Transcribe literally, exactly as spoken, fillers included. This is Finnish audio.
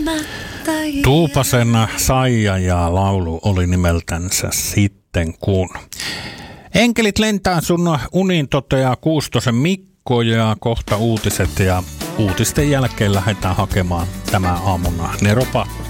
Tuupasen Saija ja laulu oli nimeltänsä Sitten kun. Enkelit lentää sun uniin, toteaa Kuustosen Mikko, ja kohta uutiset, ja uutisten jälkeen lähdetään hakemaan tämä aamuna Neropa